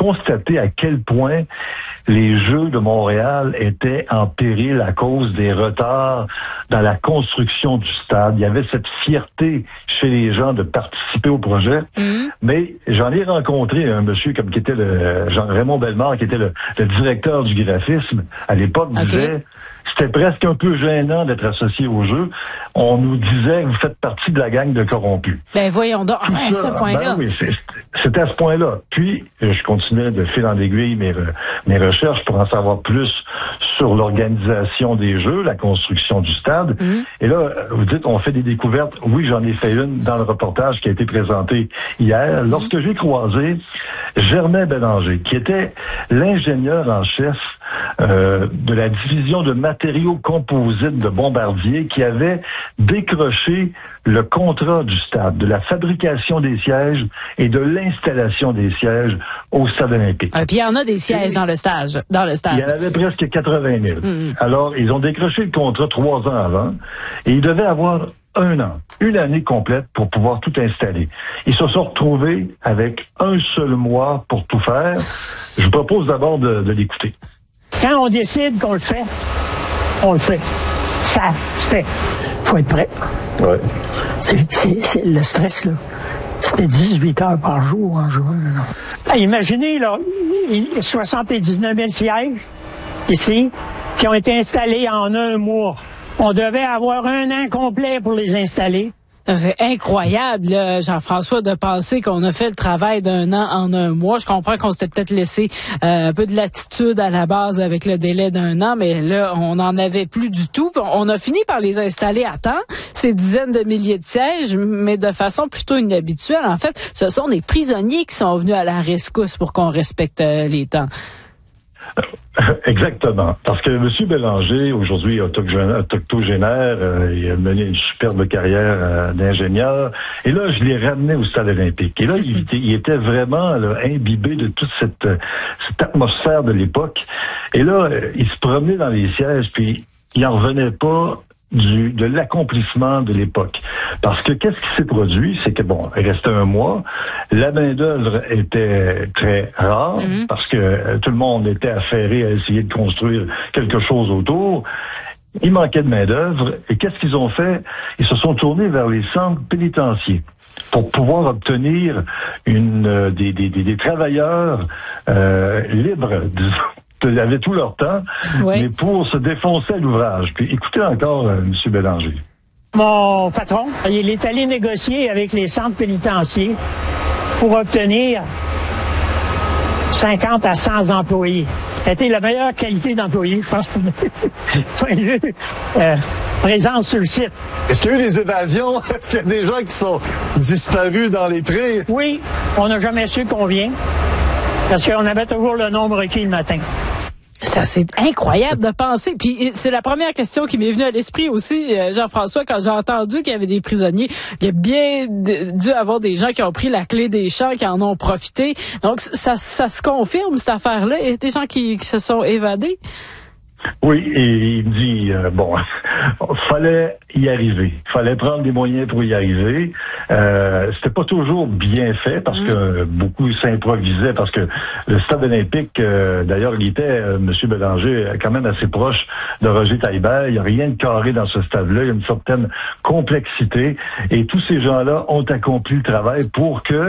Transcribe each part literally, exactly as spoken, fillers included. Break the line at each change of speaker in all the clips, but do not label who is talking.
constaté à quel point les Jeux de Montréal étaient en péril à cause des retards dans la construction du stade. Il y avait cette fierté chez les gens de participer au projet. Mmh. Mais j'en ai rencontré un monsieur comme qui était le Jean Raymond Bellemare, qui était le, le directeur du graphisme à l'époque, okay. disait c'était presque un peu gênant d'être associé au jeu. On nous disait vous faites partie de la gang de corrompus.
Ben voyons donc, ah, à ce point-là.
Ben oui, c'est, c'était à ce point-là. Puis, je continuais de fil en aiguille mes, mes recherches pour en savoir plus sur l'organisation des Jeux, la construction du stade. Mm-hmm. Et là, vous dites, on fait des découvertes. Oui, j'en ai fait une dans le reportage qui a été présenté hier. Mm-hmm. Lorsque j'ai croisé Germain Bélanger, qui était l'ingénieur en chef euh, de la division de matériaux composites de Bombardier, qui avait décroché le contrat du stade, de la fabrication des sièges et de l'installation des sièges au stade olympique.
Ah, puis il y en a des sièges et, dans le stage, dans le stade.
Il y en avait presque quatre-vingt mille. Mm-hmm. Alors, ils ont décroché le contrat trois ans avant et ils devaient avoir un an, une année complète pour pouvoir tout installer. Ils se sont retrouvés avec un seul mois pour tout faire. Je vous propose d'abord de, de l'écouter.
Quand on décide qu'on le fait, on le fait. Ça se fait. Faut être prêt.
Ouais.
C'est, c'est, c'est le stress, là. C'était dix-huit heures par jour en juin. Ah, imaginez, là, soixante-dix-neuf mille sièges ici qui ont été installés en un mois. On devait avoir un an complet pour les installer.
C'est incroyable, là, Jean-François, de penser qu'on a fait le travail d'un an en un mois. Je comprends qu'on s'était peut-être laissé euh, un peu de latitude à la base avec le délai d'un an, mais là, on n'en avait plus du tout. On a fini par les installer à temps, ces dizaines de milliers de sièges, mais de façon plutôt inhabituelle. En fait, ce sont des prisonniers qui sont venus à la rescousse pour qu'on respecte euh, les temps.
Exactement. Parce que M. Bélanger, aujourd'hui octogénaire, euh, il a mené une superbe carrière euh, d'ingénieur. Et là, je l'ai ramené au stade olympique. Et là, il, il était vraiment là, imbibé de toute cette, cette atmosphère de l'époque. Et là, il se promenait dans les sièges, puis il n'en revenait pas du de l'accomplissement de l'époque. Parce que qu'est-ce qui s'est produit? C'est que, bon, il restait un mois. La main-d'œuvre était très rare mm-hmm. parce que euh, tout le monde était affairé à essayer de construire quelque chose autour. Il manquait de main-d'œuvre. Et qu'est-ce qu'ils ont fait? Ils se sont tournés vers les centres pénitentiaires pour pouvoir obtenir une euh, des, des, des, des travailleurs euh, libres, disons. Ils avaient tout leur temps, oui. mais pour se défoncer à l'ouvrage. Puis écoutez encore euh, M. Bélanger.
Mon patron, il est allé négocier avec les centres pénitentiaires pour obtenir cinquante à cent employés. C'était la meilleure qualité d'employés, je pense, point de vue euh, présence sur le site.
Est-ce qu'il y a eu des évasions? Est-ce qu'il y a des gens qui sont disparus dans les prés?
Oui, on n'a jamais su combien, parce qu'on avait toujours le nombre requis le matin.
Ça, c'est incroyable de penser. Puis c'est la première question qui m'est venue à l'esprit aussi, Jean-François, quand j'ai entendu qu'il y avait des prisonniers. Il y a bien dû avoir des gens qui ont pris la clé des champs, qui en ont profité. Donc, ça, ça se confirme, cette affaire-là. Il y a des gens qui, qui se sont évadés.
Oui, et il dit, euh, bon, fallait y arriver. Fallait prendre des moyens pour y arriver. Euh, c'était pas toujours bien fait parce mmh. que beaucoup s'improvisaient parce que le stade olympique, euh, d'ailleurs, il était, euh, M. Bélanger, quand même assez proche de Roger Taillibert. Il n'y a rien de carré dans ce stade-là. Il y a une certaine complexité. Et tous ces gens-là ont accompli le travail pour que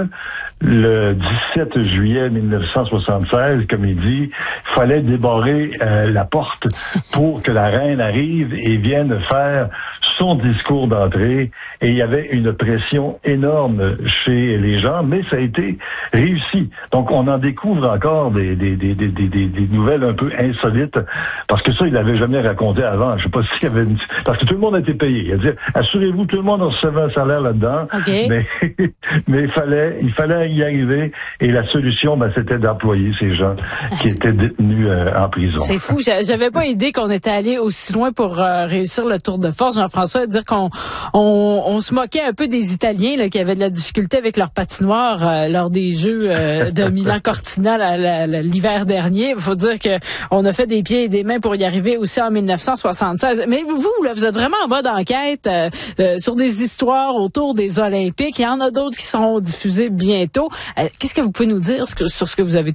le dix-sept juillet mille neuf cent soixante-seize, comme il dit, il fallait débarrer euh, la porte pour que la reine arrive et vienne faire son discours d'entrée. Et il y avait une pression énorme chez les gens, mais ça a été réussi. Donc, on en découvre encore des, des, des, des, des, des nouvelles un peu insolites, parce que ça, il l'avait jamais raconté avant. Je sais pas s'il y avait une... Parce que tout le monde a été payé. Il a dit, assurez-vous, tout le monde recevait un salaire là-dedans.
Okay.
Mais, mais il fallait, il fallait y arriver. Et la solution, ben, c'était d'employer ces gens qui étaient détenus euh, en prison.
C'est fou. J'avais pas idée qu'on était allé aussi loin pour euh, réussir le tour de force, Jean-François, dire qu'on on, on se moquait un peu des Italiens là, qui avaient de la difficulté avec leur patinoire euh, lors des Jeux euh, de Milan-Cortina la, la, la, l'hiver dernier. Il faut dire que on a fait des pieds et des mains pour y arriver aussi en mille neuf cent soixante-seize. Mais vous, là, vous êtes vraiment en mode enquête euh, euh, sur des histoires autour des Olympiques. Il y en a d'autres qui seront diffusées bientôt. Euh, qu'est-ce que vous pouvez nous dire sur ce que vous avez